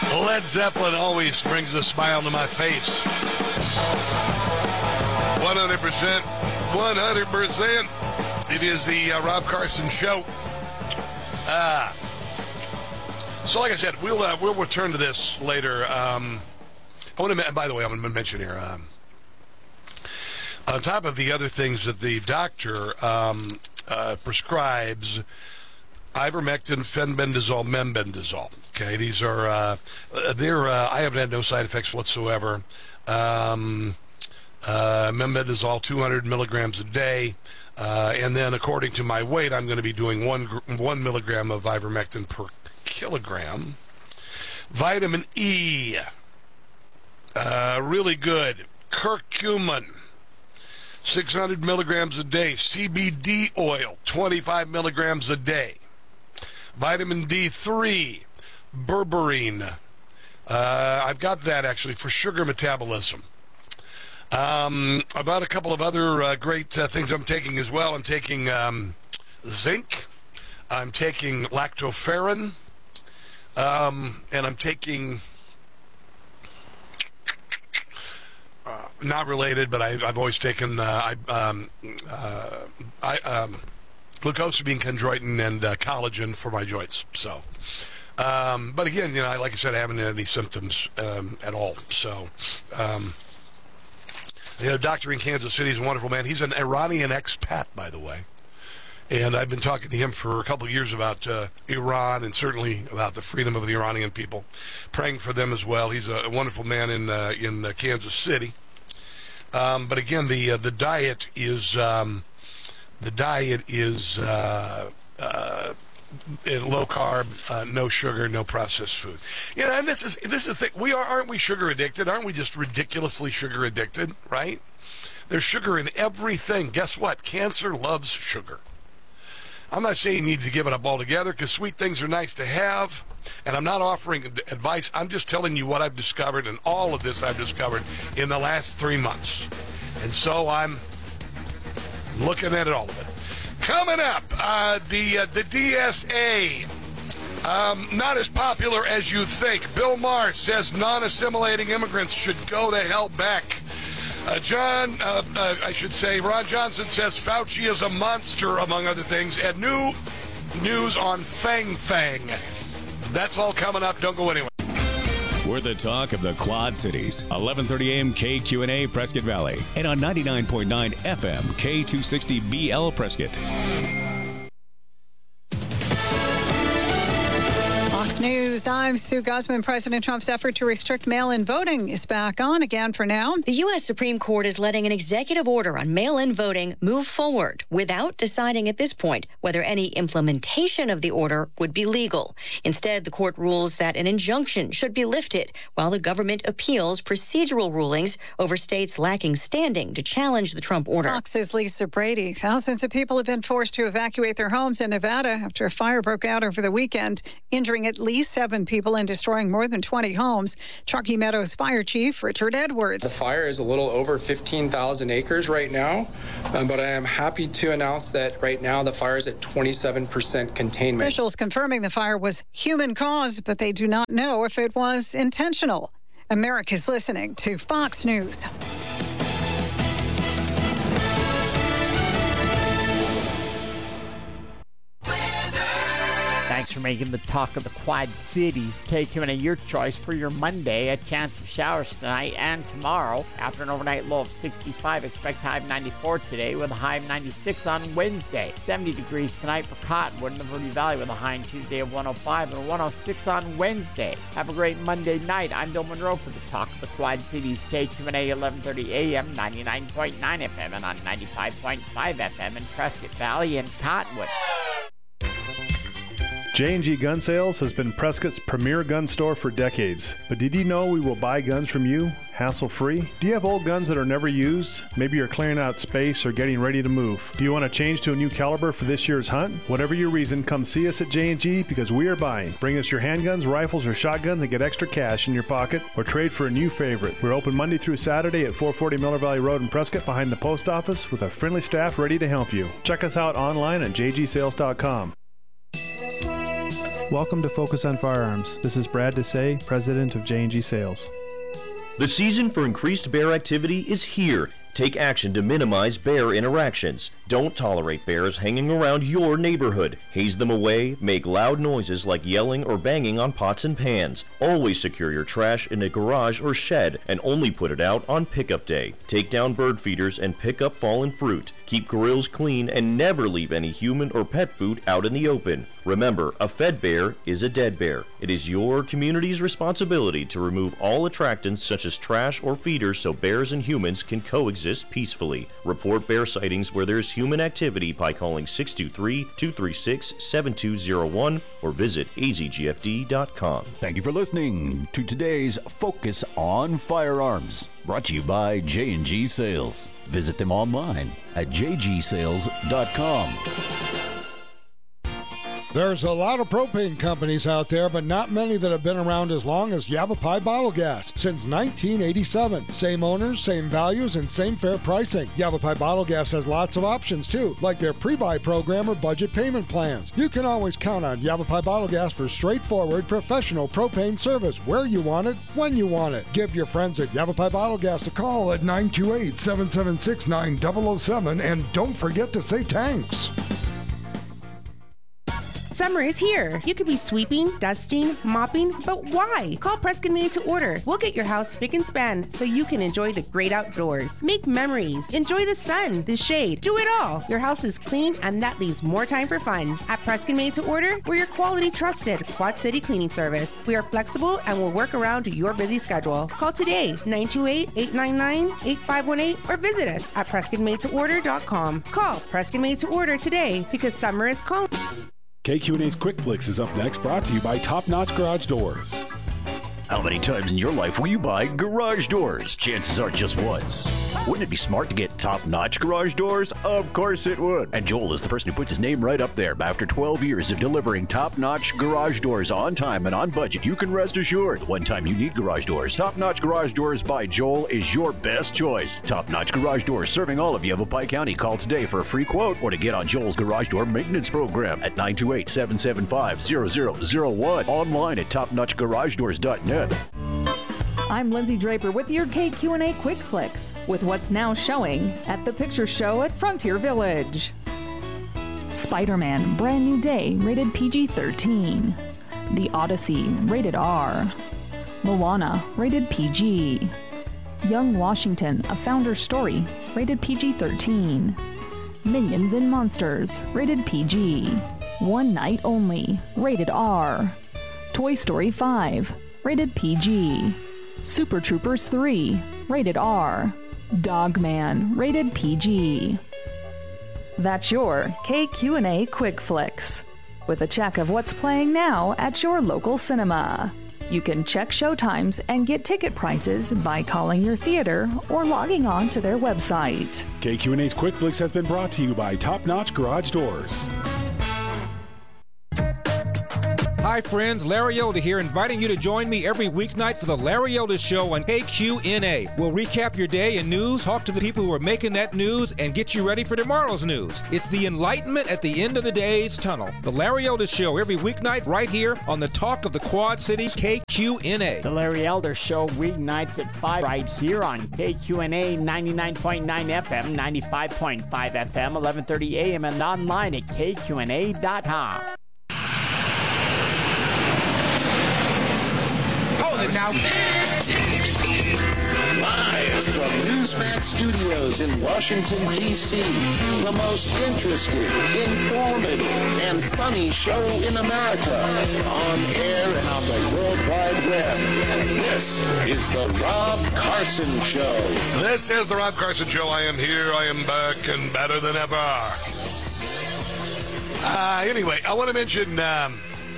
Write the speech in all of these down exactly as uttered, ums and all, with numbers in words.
Led Zeppelin always brings a smile to my face. one hundred percent. one hundred percent. It is the uh, Rob Carson Show. Uh, so like I said, we'll uh, we'll return to this later. Um, I want to, by the way, I'm going to mention here, um, on top of the other things that the doctor um, uh, prescribes, ivermectin, fenbendazole, membendazole. Okay, these are uh, they're. Uh, I haven't had no side effects whatsoever. Um, uh, membendazole, two hundred milligrams a day, uh, and then according to my weight, I'm going to be doing one one milligram of ivermectin per kilogram. Vitamin E, uh, really good. Curcumin, six hundred milligrams a day. C B D oil, twenty-five milligrams a day. Vitamin D three, berberine. Uh, I've got that actually for sugar metabolism. Um, about a couple of other uh, great uh, things I'm taking as well. I'm taking um, zinc. I'm taking lactoferrin. Um, and I'm taking, uh, not related, but I, I've always taken uh, I, um, uh, I, um, glucosamine, chondroitin, and uh, collagen for my joints. So, um, but again, you know, like I said, I haven't had any symptoms um, at all. So, um, you know, doctor in Kansas City is a wonderful man. He's an Iranian expat, by the way. And I've been talking to him for a couple of years about uh, Iran and certainly about the freedom of the Iranian people, praying for them as well. He's a wonderful man in uh, in uh, Kansas City. Um, but again, the uh, the diet is um, the diet is uh, uh, low carb, uh, no sugar, no processed food. You know, and this is this is the thing. We are aren't we sugar addicted? Aren't we just ridiculously sugar addicted? Right? There's sugar in everything. Guess what? Cancer loves sugar. I'm not saying you need to give it up altogether because sweet things are nice to have, and I'm not offering advice. I'm just telling you what I've discovered, and all of this I've discovered in the last three months. And so I'm looking at it, all of it. Coming up, uh, the uh, the D S A, um, not as popular as you think. Bill Maher says non-assimilating immigrants should go the hell back. Uh, John, uh, uh, I should say, Ron Johnson says Fauci is a monster, among other things. And new news on Fang Fang. That's all coming up. Don't go anywhere. We're the talk of the Quad Cities. eleven thirty a.m. K Q N A Prescott Valley. And on ninety-nine point nine F M K two sixty B L Prescott. Fox News, I'm Sue Guzman. President Trump's effort to restrict mail-in voting is back on again for now. The U S Supreme Court is letting an executive order on mail-in voting move forward without deciding at this point whether any implementation of the order would be legal. Instead, the court rules that an injunction should be lifted while the government appeals procedural rulings over states lacking standing to challenge the Trump order. Fox's Lisa Brady. Thousands of people have been forced to evacuate their homes in Nevada after a fire broke out over the weekend, injuring at least seven people and destroying more than twenty homes. Truckee Meadows Fire Chief Richard Edwards. The fire is a little over fifteen thousand acres right now, um, but I am happy to announce that right now the fire is at twenty-seven percent containment. Officials confirming the fire was human caused, but they do not know if it was intentional. America's listening to Fox News. Thanks for making the talk of the Quad Cities K Q N A your choice for your Monday. A chance of showers tonight and tomorrow. After an overnight low of sixty-five, expect high of ninety-four today with a high of ninety-six on Wednesday. seventy degrees tonight for Cottonwood in the Verde Valley with a high on Tuesday of one oh five and a one oh six on Wednesday. Have a great Monday night. I'm Bill Monroe for the talk of the Quad Cities K Q N A eleven thirty a m, ninety-nine point nine F M and on ninety-five point five F M in Prescott Valley and Cottonwood. J and G Gun Sales has been Prescott's premier gun store for decades. But did you know we will buy guns from you, hassle-free? Do you have old guns that are never used? Maybe you're clearing out space or getting ready to move. Do you want to change to a new caliber for this year's hunt? Whatever your reason, come see us at J and G because we are buying. Bring us your handguns, rifles, or shotguns and get extra cash in your pocket or trade for a new favorite. We're open Monday through Saturday at four forty Miller Valley Road in Prescott behind the post office with a friendly staff ready to help you. Check us out online at j g sales dot com. Welcome to Focus on Firearms. This is Brad Desai, president of J and G Sales. The season for increased bear activity is here. Take action to minimize bear interactions. Don't tolerate bears hanging around your neighborhood. Haze them away, make loud noises like yelling or banging on pots and pans. Always secure your trash in a garage or shed and only put it out on pickup day. Take down bird feeders and pick up fallen fruit. Keep grills clean and never leave any human or pet food out in the open. Remember, a fed bear is a dead bear. It is your community's responsibility to remove all attractants such as trash or feeders so bears and humans can coexist peacefully. Report bear sightings where there is human activity by calling six two three, two three six, seven two zero one or visit a z g f d dot com. Thank you for listening to today's Focus on Firearms, brought to you by J and G Sales. Visit them online at j g sales dot com. There's a lot of propane companies out there, but not many that have been around as long as Yavapai Bottle Gas since nineteen eighty-seven. Same owners, same values, and same fair pricing. Yavapai Bottle Gas has lots of options too, like their pre-buy program or budget payment plans. You can always count on Yavapai Bottle Gas for straightforward, professional propane service where you want it, when you want it. Give your friends at Yavapai Bottle Gas a call at nine two eight, seven seven six, nine zero zero seven and don't forget to say thanks. Summer is here. You could be sweeping, dusting, mopping, but why? Call Prescott Made to Order. We'll get your house spick and span so you can enjoy the great outdoors. Make memories. Enjoy the sun, the shade. Do it all. Your house is clean and that leaves more time for fun. At Prescott Made to Order, we're your quality trusted Quad City cleaning service. We are flexible and will work around your busy schedule. Call today, nine two eight, eight nine nine, eight five one eight or visit us at prescott made to order dot com. Call Prescott Made to Order today because summer is calling. K Q and A's Quick Flicks is up next, brought to you by Top Notch Garage Doors. How many times in your life will you buy garage doors? Chances are just once. Wouldn't it be smart to get top-notch garage doors? Of course it would. And Joel is the person who puts his name right up there. After twelve years of delivering top-notch garage doors on time and on budget, you can rest assured the one time you need garage doors, Top-Notch Garage Doors by Joel is your best choice. Top-Notch Garage Doors serving all of Yavapai County. Call today for a free quote or to get on Joel's garage door maintenance program at nine two eight, seven seven five, zero zero zero one. Online at top notch garage doors dot net. I'm Lindsay Draper with your K Q and A Quick Flicks with what's now showing at the Picture Show at Frontier Village. Spider-Man Brand New Day, rated P G thirteen. The Odyssey, rated R. Moana, rated P G. Young Washington, A Founder's Story, rated P G thirteen. Minions and Monsters, rated P G. One Night Only, rated R. Toy Story five, rated P G. Super Troopers three, rated R. Dogman, rated P G. That's your K Q and A Quick Flicks, with a check of what's playing now at your local cinema. You can check showtimes and get ticket prices by calling your theater or logging on to their website. K Q and A's Quick Flicks has been brought to you by Top Notch Garage Doors. Hi friends, Larry Elder here, inviting you to join me every weeknight for the Larry Elder Show on K Q N A. We'll recap your day in news, talk to the people who are making that news, and get you ready for tomorrow's news. It's the enlightenment at the end of the day's tunnel. The Larry Elder Show every weeknight right here on the Talk of the Quad Cities, K Q N A. The Larry Elder Show weeknights at five right here on K Q N A ninety-nine point nine F M, ninety-five point five F M, eleven thirty A M, and online at K Q N A dot com. Now, live from Newsmax Studios in Washington, D C, the most interesting, informative, and funny show in America, on air and on the World Wide Web. This is the Rob Carson Show. This is the Rob Carson Show. I am here, I am back, and better than ever. Uh, anyway, I want to mention... Um,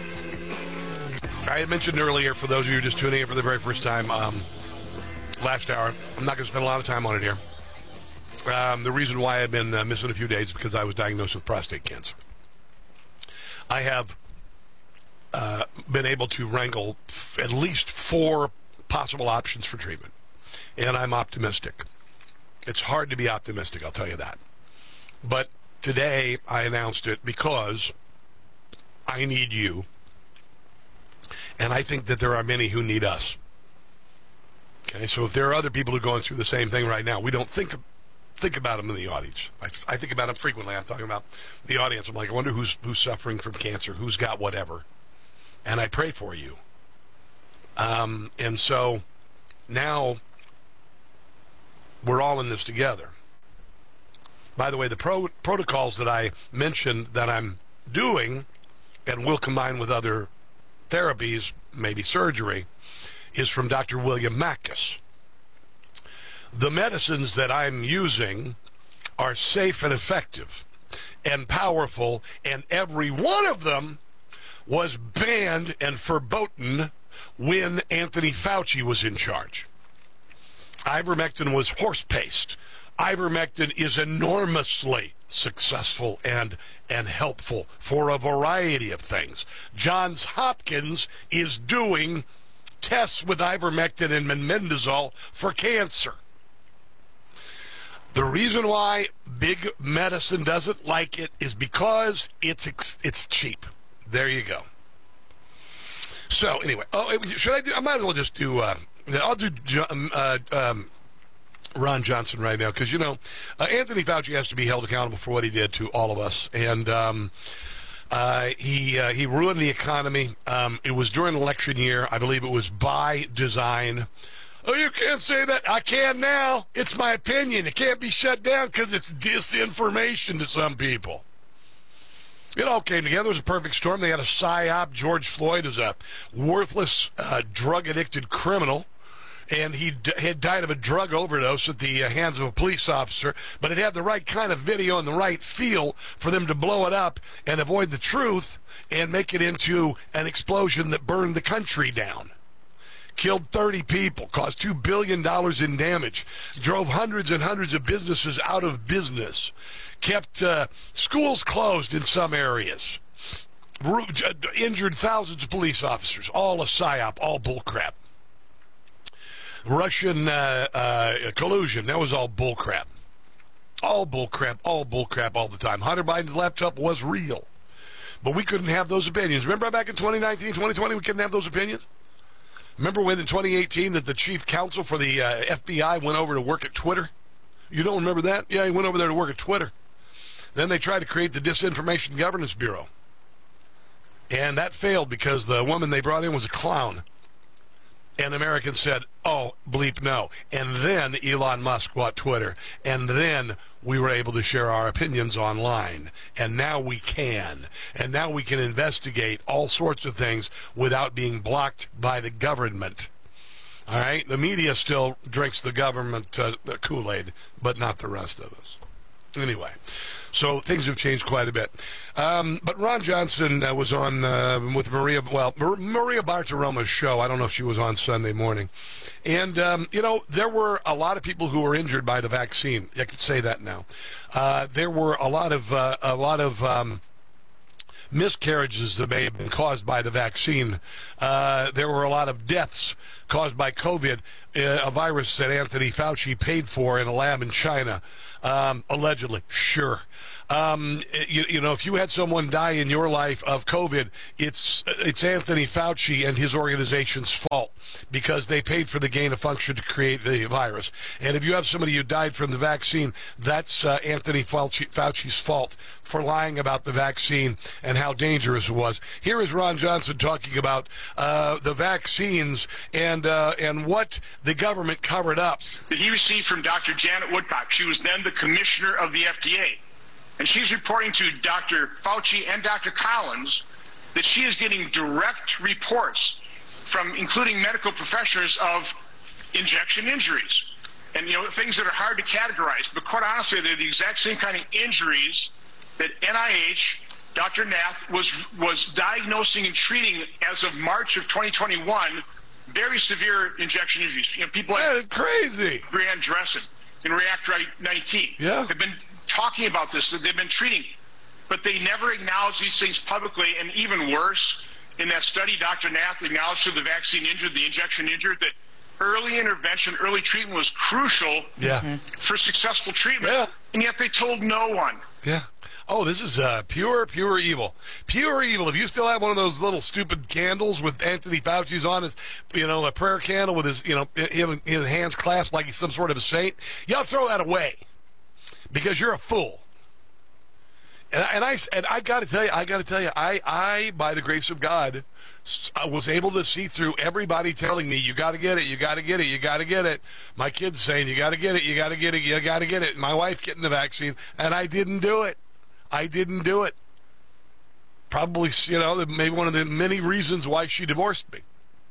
I had mentioned earlier, for those of you just tuning in for the very first time, um, last hour, I'm not going to spend a lot of time on it here. Um, the reason why I've been uh, missing a few days is because I was diagnosed with prostate cancer. I have uh, been able to wrangle f- at least four possible options for treatment, and I'm optimistic. It's hard to be optimistic, I'll tell you that. But today I announced it because I need you And I think that there are many who need us. Okay, so if there are other people who are going through the same thing right now, we don't think think about them in the audience. I, I think about them frequently. I'm talking about the audience. I'm like, I wonder who's who's suffering from cancer, who's got whatever. And I pray for you. Um, and so now we're all in this together. By the way, the pro- protocols that I mentioned that I'm doing and will combine with other therapies, maybe surgery, is from Doctor William Makis. The medicines that I'm using are safe and effective and powerful, and every one of them was banned and verboten when Anthony Fauci was in charge. Ivermectin was horse paste. Ivermectin is enormously successful and and helpful for a variety of things. Johns Hopkins is doing tests with ivermectin and methimazole for cancer. The reason why big medicine doesn't like it is because it's it's cheap. There you go. So anyway, oh, should I do? I might as well just do. Uh, I'll do uh, um, Ron Johnson right now because you know uh, Anthony Fauci has to be held accountable for what he did to all of us, and um, uh, he uh, he ruined the economy. Um, it was during election year, I believe it was by design. Oh, you can't say that. I can now. It's my opinion. It can't be shut down because it's disinformation to some people. It all came together. It was a perfect storm. They had a psyop. George Floyd was a worthless, uh, drug-addicted criminal, and he d- had died of a drug overdose at the uh, hands of a police officer, but it had the right kind of video and the right feel for them to blow it up and avoid the truth and make it into an explosion that burned the country down. Killed thirty people, caused two billion dollars in damage, drove hundreds and hundreds of businesses out of business, kept uh, schools closed in some areas, injured thousands of police officers, all a psyop, all bullcrap. Russian uh, uh, collusion, that was all bullcrap. All bullcrap, all bullcrap all the time. Hunter Biden's laptop was real, but we couldn't have those opinions. Remember back in twenty nineteen, twenty twenty, we couldn't have those opinions? Remember when in twenty eighteen that the chief counsel for the uh, F B I went over to work at Twitter? You don't remember that? Yeah, he went over there to work at Twitter. Then they tried to create the Disinformation Governance Bureau. And that failed because the woman they brought in was a clown. And Americans said, oh, bleep no. And then Elon Musk bought Twitter. And then we were able to share our opinions online. And now we can. And now we can investigate all sorts of things without being blocked by the government. All right? The media still drinks the government uh, Kool-Aid, but not the rest of us. Anyway, so things have changed quite a bit. Um, but Ron Johnson uh, was on uh, with Maria, well, Mar- Maria Bartiromo's show. I don't know if she was on Sunday morning. And, um, you know, there were a lot of people who were injured by the vaccine. I can say that now. Uh, there were a lot of, uh, a lot of, um, miscarriages that may have been caused by the vaccine. Uh, there were a lot of deaths caused by COVID, uh, a virus that Anthony Fauci paid for in a lab in China, um, allegedly. Sure. Um, you, you know, if you had someone die in your life of COVID, it's it's Anthony Fauci and his organization's fault because they paid for the gain of function to create the virus. And if you have somebody who died from the vaccine, that's uh, Anthony Fauci, Fauci's fault for lying about the vaccine and how dangerous it was. Here is Ron Johnson talking about uh, the vaccines and uh, and what the government covered up. That he received from Doctor Janet Woodcock. She was then the commissioner of the F D A. And she's reporting to Doctor Fauci and Doctor Collins that she is getting direct reports from including medical professionals of injection injuries. And, you know, things that are hard to categorize. But quite honestly, they're the exact same kind of injuries that N I H, Doctor Nath, was, was diagnosing and treating as of March of twenty twenty-one, very severe injection injuries. You know, people like That's crazy. Brian Dressen and Reactor nineteen yeah. have been talking about this, that they've been treating, but they never acknowledge these things publicly. And even worse, in that study, Doctor Nath acknowledged to the vaccine injured, the injection injured, that early intervention, early treatment was crucial yeah. for successful treatment. Yeah. And yet they told no one. Yeah. Oh, this is uh, pure, pure evil. Pure evil. If you still have one of those little stupid candles with Anthony Fauci's on his, you know, a prayer candle with his, you know, him, his hands clasped like he's some sort of a saint, y'all throw that away because you're a fool. And, and I and I got to tell you, I got to tell you, I, I, by the grace of God, I was able to see through everybody telling me, you got to get it, you got to get it, you got to get it. My kids saying, you got to get it, you got to get it, you got to get it. My wife getting the vaccine, and I didn't do it. I didn't do it. Probably, you know, maybe one of the many reasons why she divorced me.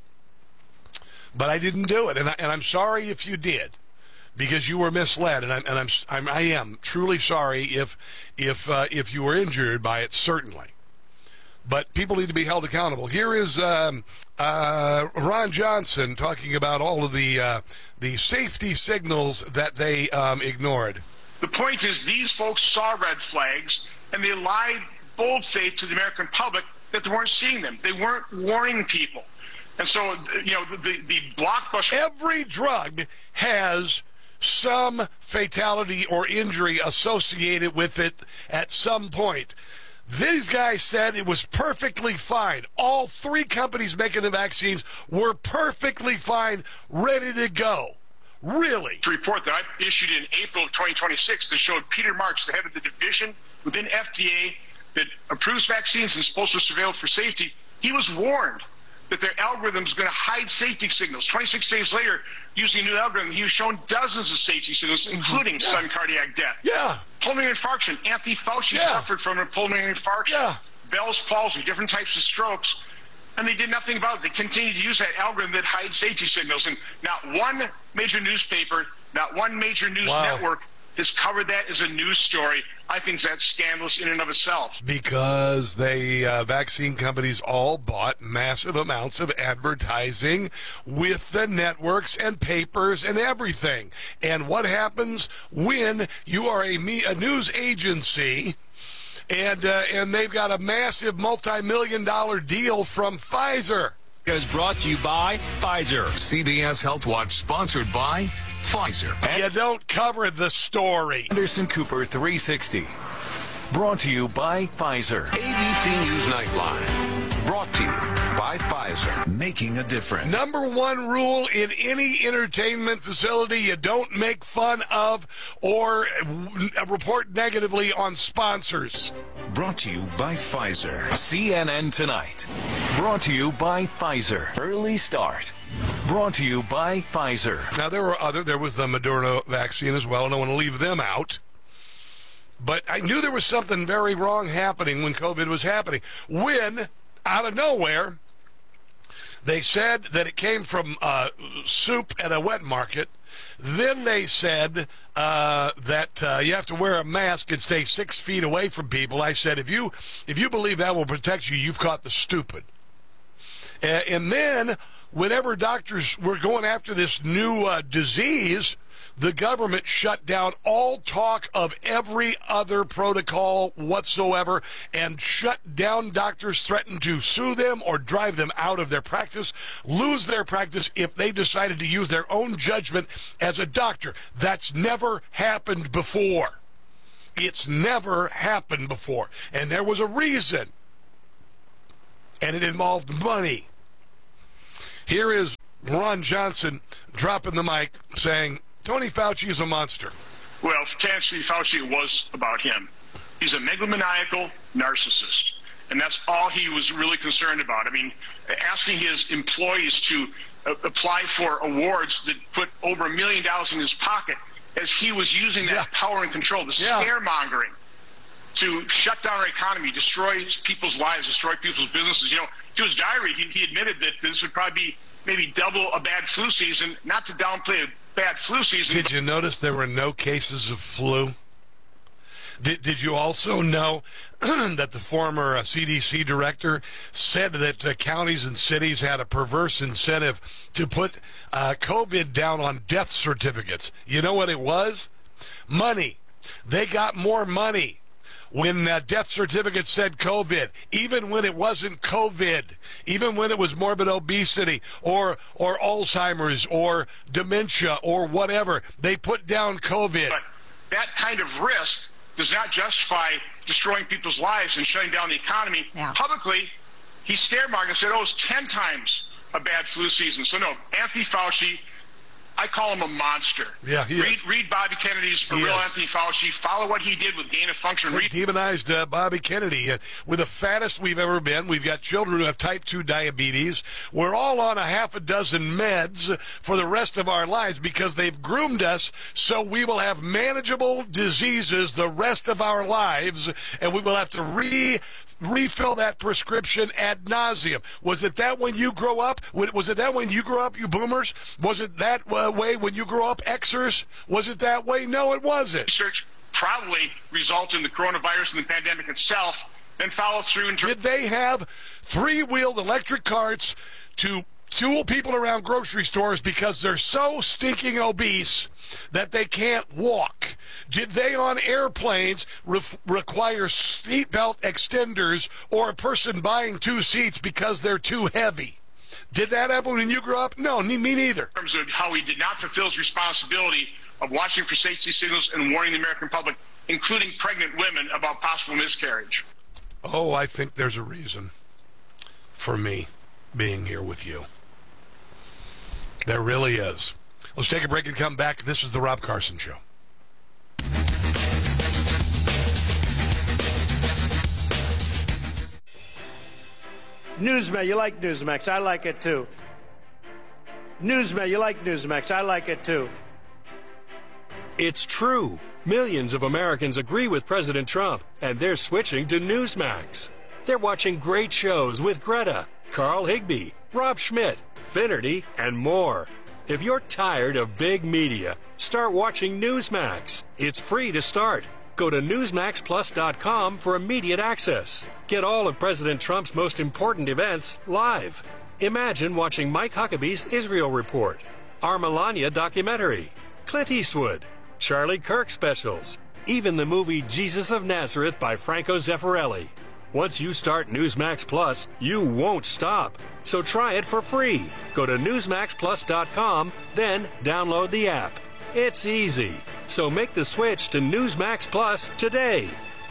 But I didn't do it, and, I, and I'm sorry if you did, because you were misled, and I'm and I'm, I'm I am truly sorry if if uh, if you were injured by it, certainly. But people need to be held accountable. Here is um, uh, Ron Johnson talking about all of the uh, the safety signals that they um, ignored. The point is, these folks saw red flags, and they lied bold-faced to the American public that they weren't seeing them. They weren't warning people. And so, you know, the, the blockbuster... Every drug has some fatality or injury associated with it at some point. These guys said it was perfectly fine. All three companies making the vaccines were perfectly fine, ready to go. Really? A report that I issued in April of twenty twenty-six that showed Peter Marks, the head of the division within F D A that approves vaccines and is supposed to surveil for safety, he was warned that their algorithm is going to hide safety signals. twenty-six days later, using a new algorithm, he was shown dozens of safety signals, including yeah. sudden cardiac death. Yeah. Pulmonary infarction. Anthony Fauci yeah. suffered from a pulmonary infarction. Yeah. Bell's palsy, different types of strokes. And they did nothing about it. They continued to use that algorithm that hides safety signals. And not one major newspaper, not one major news wow. network has covered that as a news story. I think that's scandalous in and of itself. Because they uh, vaccine companies all bought massive amounts of advertising with the networks and papers and everything. And what happens when you are a, me- a news agency and uh, and they've got a massive multi-million dollar deal from Pfizer? Is brought to you by Pfizer. C B S Health Watch sponsored by Pfizer. You don't cover the story. Anderson Cooper three sixty. Brought to you by Pfizer. A B C News Nightline. Brought to you by Pfizer. Making a difference. Number one rule in any entertainment facility, you don't make fun of or report negatively on sponsors. Brought to you by Pfizer. C N N Tonight. Brought to you by Pfizer. Early Start. Brought to you by Pfizer. Now, there were other, there was the Moderna vaccine as well, and I want to leave them out. But I knew there was something very wrong happening when COVID was happening. When, out of nowhere, they said that it came from uh, soup at a wet market. Then they said uh, that uh, you have to wear a mask and stay six feet away from people. I said, if you if you believe that will protect you, you've caught the stupid. Uh, and then, whenever doctors were going after this new uh, disease, the government shut down all talk of every other protocol whatsoever and shut down doctors, threatened to sue them or drive them out of their practice, lose their practice if they decided to use their own judgment as a doctor. That's never happened before. It's never happened before. And there was a reason. And it involved money. Here is Ron Johnson dropping the mic saying, Tony Fauci is a monster. Well, Tony Fauci was about him. He's a megalomaniacal narcissist, and that's all he was really concerned about. I mean, asking his employees to uh, apply for awards that put over a million dollars in his pocket as he was using that yeah. power and control, the yeah. scaremongering, to shut down our economy, destroy people's lives, destroy people's businesses. You know, to his diary, he, he admitted that this would probably be maybe double a bad flu season, not to downplay a bad flu season. Did you notice there were no cases of flu? Did, did you also know that the former uh, C D C director said that uh, counties and cities had a perverse incentive to put uh, COVID down on death certificates? You know what it was? Money. They got more money when uh, death certificates said COVID, even when it wasn't COVID, even when it was morbid obesity or or Alzheimer's or dementia or whatever, they put down COVID. But that kind of risk does not justify destroying people's lives and shutting down the economy. Yeah. Publicly, he scaremarked and said, oh, it's ten times a bad flu season. So no, Anthony Fauci, I call him a monster. Yeah, he read, is. read Bobby Kennedy's For He Real is. Anthony Fauci. Follow what he did with gain of function. They Read demonized uh, Bobby Kennedy. Uh, we're the fattest we've ever been. We've got children who have type two diabetes. We're all on a half a dozen meds for the rest of our lives because they've groomed us so we will have manageable diseases the rest of our lives, and we will have to re refill that prescription ad nauseum. Was it that when you grow up? Was it that when you grew up, you boomers? Was it that uh, way when you grew up, Xers? Was it that way? No, it wasn't. research probably result in the coronavirus and the pandemic itself, then follow through in terms. Did they have three-wheeled electric carts to tool people around grocery stores because they're so stinking obese that they can't walk? Did they on airplanes re- require seatbelt extenders or a person buying two seats because they're too heavy? Did that happen when you grew up? No, me neither. In terms of how he did not fulfill his responsibility of watching for safety signals and warning the American public, including pregnant women, about possible miscarriage. Oh, I think there's a reason for me being here with you. There really is. Let's take a break and come back. This is the Rob Carson Show. Newsmax, you like Newsmax. I like it too. Newsmax, you like Newsmax. I like it too. It's true. Millions of Americans agree with President Trump, and they're switching to Newsmax. They're watching great shows with Greta, Carl Higbie, Rob Schmidt, Finnerty, and more. If you're tired of big media, start watching Newsmax. It's free to start. Go to newsmax plus dot com for immediate access. Get all of President Trump's most important events live. Imagine watching Mike Huckabee's Israel Report, our Melania documentary, Clint Eastwood, Charlie Kirk specials, even the movie Jesus of Nazareth by Franco Zeffirelli. Once you start Newsmax Plus, you won't stop. So try it for free. Go to newsmax plus dot com, then download the app. It's easy. So make the switch to Newsmax Plus today.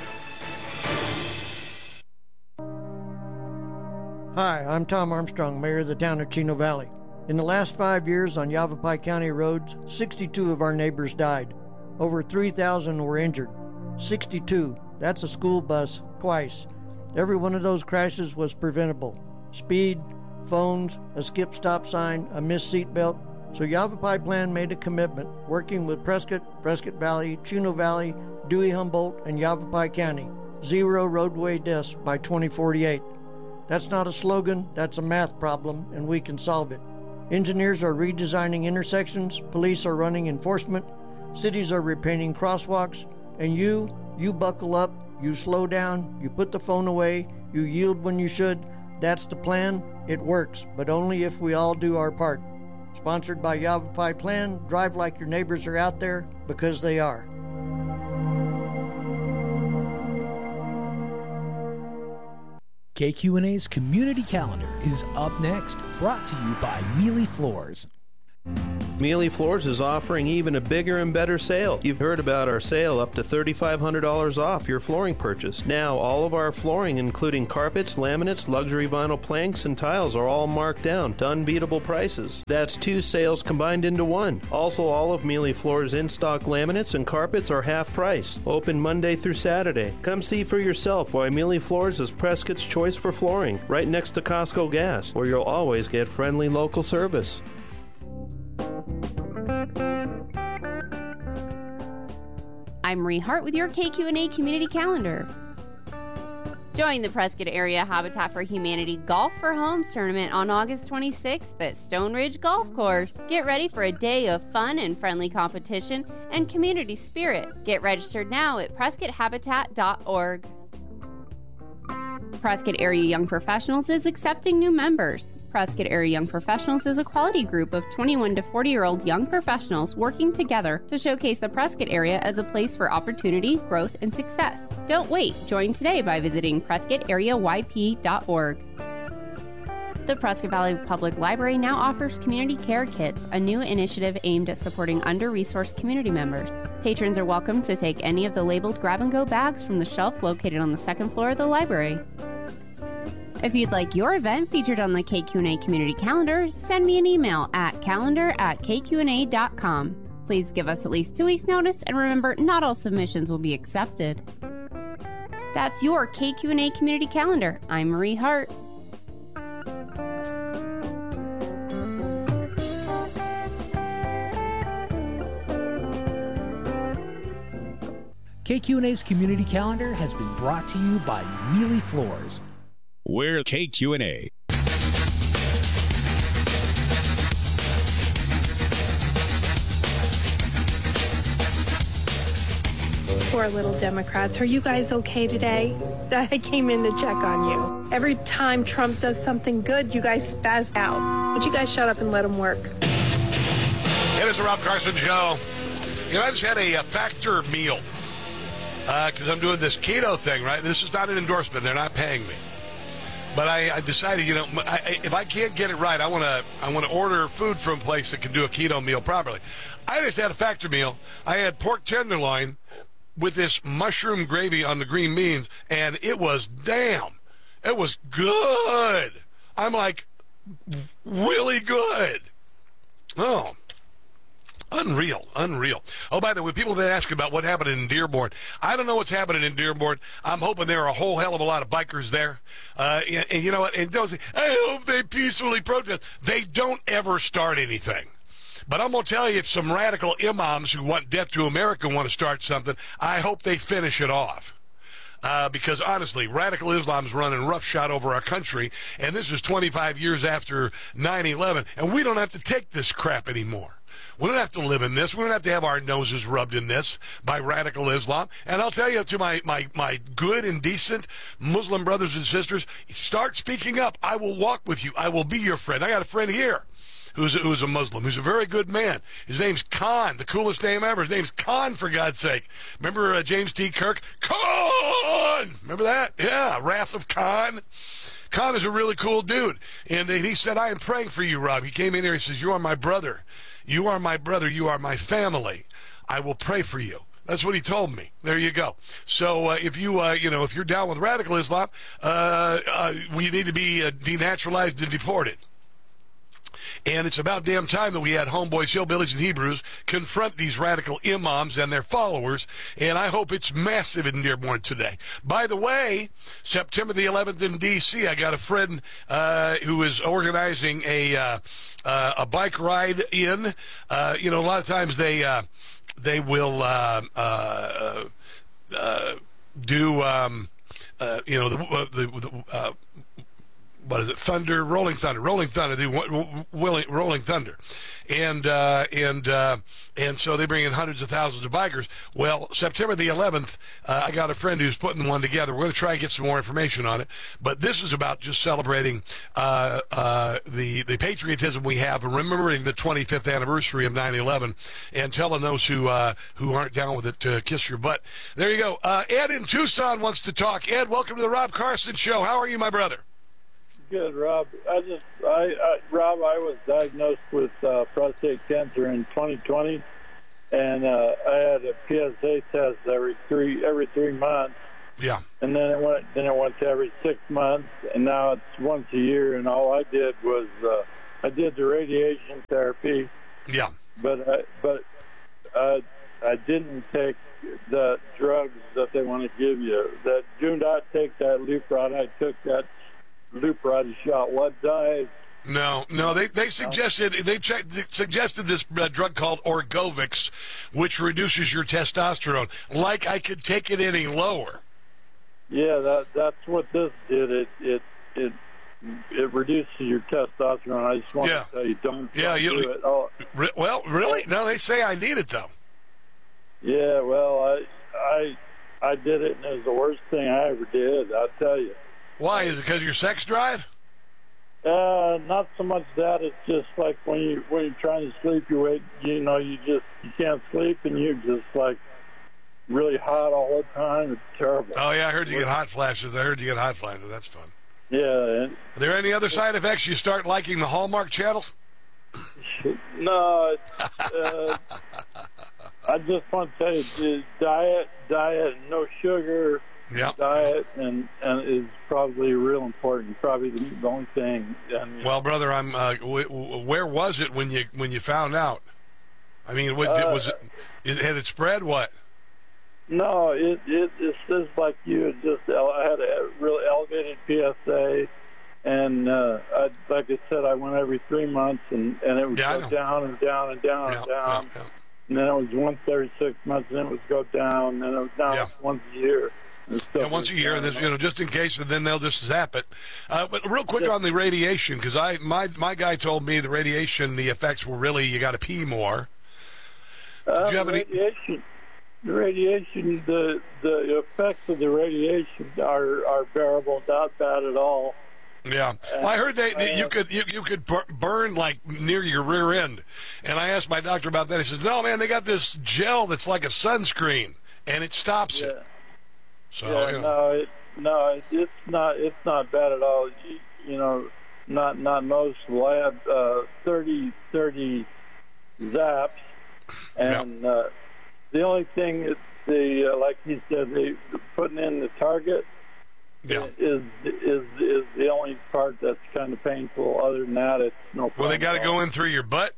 Hi, I'm Tom Armstrong, Mayor of the town of Chino Valley. In the last five years on Yavapai County roads, sixty-two of our neighbors died. Over three thousand were injured. sixty-two. That's a school bus twice. Every one of those crashes was preventable. Speed, phones, a skip stop sign, a missed seatbelt. So Yavapai Plan made a commitment, working with Prescott, Prescott Valley, Chino Valley, Dewey Humboldt, and Yavapai County. Zero roadway deaths by twenty forty-eight. That's not a slogan, that's a math problem, and we can solve it. Engineers are redesigning intersections, police are running enforcement, cities are repainting crosswalks, and you, you buckle up, you slow down, you put the phone away, you yield when you should. That's the plan. It works, but only if we all do our part. Sponsored by Yavapai Plan, drive like your neighbors are out there, because they are. K Q N A's Community Calendar is up next, brought to you by Mealy Floors. Mealy Floors is offering even a bigger and better sale. You've heard about our sale up to three thousand five hundred dollars off your flooring purchase. Now, all of our flooring, including carpets, laminates, luxury vinyl planks, and tiles, are all marked down to unbeatable prices. That's two sales combined into one. Also, all of Mealy Floors' in-stock laminates and carpets are half price. Open Monday through Saturday. Come see for yourself why Mealy Floors is Prescott's choice for flooring, right next to Costco Gas, where you'll always get friendly local service. I'm Marie Hart with your K Q N A Community Calendar. Join the Prescott Area Habitat for Humanity Golf for Homes tournament on August twenty-sixth at Stone Ridge Golf Course. Get ready for a day of fun and friendly competition and community spirit. Get registered now at prescott habitat dot org. Prescott Area Young Professionals is accepting new members. Prescott Area Young Professionals is a quality group of twenty-one to forty-year-old young professionals working together to showcase the Prescott area as a place for opportunity, growth, and success. Don't wait. Join today by visiting prescott area y p dot org. The Prescott Valley Public Library now offers Community Care Kits, a new initiative aimed at supporting under-resourced community members. Patrons are welcome to take any of the labeled grab-and-go bags from the shelf located on the second floor of the library. If you'd like your event featured on the K Q N A community calendar, send me an email at calendar at k q n a dot com. Please give us at least two weeks' notice, and remember, not all submissions will be accepted. That's your K Q N A community calendar. I'm Marie Hart. K Q N A's community calendar has been brought to you by Mealy Floors. We're K Q N A. Poor little Democrats. Are you guys okay today? I came in to check on you. Every time Trump does something good, you guys spaz out. Would you guys shut up and let him work? It is the Rob Carson Show. You know, I just had a, a Factor meal because uh, I'm doing this keto thing, right? This is not an endorsement. They're not paying me. But I, I decided, you know, I, if I can't get it right, I want to I want to order food from a place that can do a keto meal properly. I just had a Factor meal. I had pork tenderloin with this mushroom gravy on the green beans, and it was, damn, it was good. I'm like, really good. Oh, unreal, unreal. Oh, by the way, people have been asking about what happened in Dearborn. I don't know what's happening in Dearborn. I'm hoping there are a whole hell of a lot of bikers there. Uh, and, and you know what? And don't say, I hope they peacefully protest. They don't ever start anything. But I'm going to tell you, if some radical imams who want death to America want to start something, I hope they finish it off. Uh, because, honestly, radical Islam's running roughshod over our country, and this is twenty-five years after nine eleven, and we don't have to take this crap anymore. We don't have to live in this. We don't have to have our noses rubbed in this by radical Islam. And I'll tell you, to my, my, my good and decent Muslim brothers and sisters, start speaking up. I will walk with you. I will be your friend. I got a friend here who's a, who's a Muslim, who's a very good man. His name's Khan, the coolest name ever. His name's Khan, for God's sake. Remember uh, James T. Kirk? Khan! Remember that? Yeah, Wrath of Khan. Khan is a really cool dude. And uh, he said, I am praying for you, Rob. He came in here, he says, you are my brother. You are my brother. You are my family. I will pray for you. That's what he told me. There you go. So uh, if you, uh, you know, if you're down with radical Islam, uh, uh, we need to be uh, denaturalized and deported. And it's about damn time that we had homeboys, hillbillies, and Hebrews confront these radical imams and their followers, and I hope it's massive in Dearborn today. By the way, September the eleventh in D C, I got a friend uh, who is organizing a uh, uh, a bike ride in. Uh, you know, a lot of times they uh, they will uh, uh, uh, do um, uh, you know the the. the uh, what is it? Thunder, Rolling Thunder, Rolling Thunder, the Willing, Rolling Thunder, and uh, and uh, and so they bring in hundreds of thousands of bikers. Well, September the eleventh, uh, I got a friend who's putting one together. We're going to try and get some more information on it, but this is about just celebrating uh, uh, the the patriotism we have, and remembering the twenty-fifth anniversary of nine eleven, and telling those who uh, who aren't down with it to kiss your butt. There you go. Uh, Ed in Tucson wants to talk. Ed, welcome to the Rob Carson Show. How are you, my brother? Good, Rob. I just, I, I Rob, I was diagnosed with uh, prostate cancer in twenty twenty, and uh, I had a P S A test every three every three months. Yeah. And then it went, then it went to every six months, and now it's once a year. And all I did was, uh, I did the radiation therapy. Yeah. But I, but uh, I didn't take the drugs that they want to give you. That do not take that Leuprod. I took that Leuprod shot. What died? No, no. They they suggested they checked, suggested this uh, drug called Orgovix, which reduces your testosterone. Like I could take it any lower. Yeah, that that's what this did. It it it it reduces your testosterone. I just want yeah. to tell you, don't, yeah, don't you, do it. Oh, re- well, really? No, they say I need it though. Yeah, well, I I I did it, and it was the worst thing I ever did. I'll tell you. Why? Is it because of your sex drive? Uh, not so much that. It's just like when you when you're trying to sleep, you wait. You know, you just you can't sleep, and you're just like really hot all the time. It's terrible. Oh yeah, I heard you get hot flashes. I heard you get hot flashes. That's fun. Yeah. Are there any other side effects? You start liking the Hallmark Channel? No, it's, uh, I just want to tell you, the diet, diet, no sugar, yep. diet, and and is probably real important. Probably the, the only thing. And, well, brother, I'm. Uh, w- w- where was it when you when you found out? I mean, what, uh, was it? It had it spread? What? No, it it it's just like you had just. I had a really elevated P S A. And uh, I, like I said, I went every three months, and, and it would yeah, go down and down and down yeah, and down. Yeah, yeah. And then it was once every six months, and then it would go down, and then it was down yeah. once a year. Yeah, once a year, and this, you know, just in case, and then they'll just zap it. Uh, but real quick on the radiation, because I my my guy told me the radiation, the effects were really you got to pee more. Uh, Did you have any? Radiation, the radiation, the the effects of the radiation are are bearable, not bad at all. Yeah, well, I heard they, that you could you, you could burn like near your rear end, and I asked my doctor about that. He says, "No, man, they got this gel that's like a sunscreen, and it stops yeah. it." So yeah, you know. no, it, no, it, it's not it's not bad at all. You, you know, not not most lab uh, thirty, thirty zaps, and yeah. uh, the only thing is the uh, like he said, they putting in the target. Yeah. Is is is the only part that's kind of painful. Other than that, it's no problem. Well, they got to go in through your butt.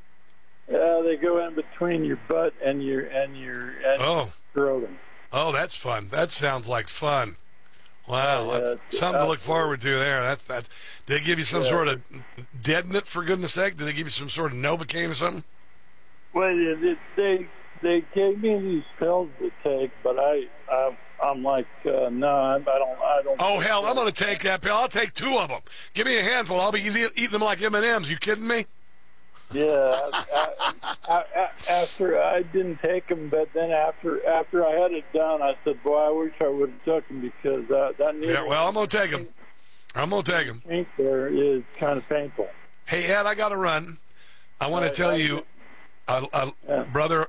Yeah, they go in between your butt and your and your and oh. your scrotum. Oh, that's fun. That sounds like fun. Wow, yeah, that's something to look forward to there. That's that. Did they give you some yeah. sort of deadenant, for goodness sake? Did they give you some sort of Novocaine or something? Well, it, they they gave me these pills to take, but I. I I'm like, uh, no, I don't. I don't. Oh hell, I'm going to take that pill. I'll take two of them. Give me a handful. I'll be eating, eating them like M and M's. You kidding me? Yeah. I, I, I, after I didn't take them, but then after after I had it done, I said, "Boy, I wish I would have took them because that that needle." Yeah. Well, I'm going to take them. I'm going to take them. Ink there is kind of painful. Hey Ed, I got to run. I want to tell I, you, uh, uh, yeah. brother,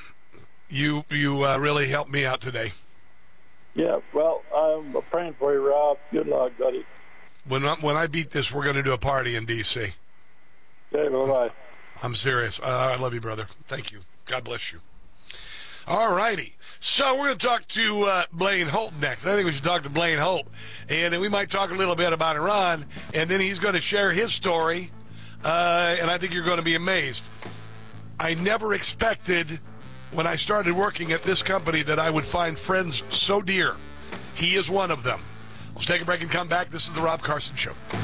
you you uh, really helped me out today. Yeah, well, I'm praying for you, Rob. Good luck, buddy. When I, when I beat this, we're going to do a party in D C Okay, bye-bye. I'm serious. Uh, I love you, brother. Thank you. God bless you. All righty. So we're going to talk to uh, Blaine Holt next. I think we should talk to Blaine Holt. And then we might talk a little bit about Iran. And then he's going to share his story. Uh, and I think you're going to be amazed. I never expected... when I started working at this company that I would find friends so dear. He is one of them. Let's take a break and come back. This is the Rob Carson Show.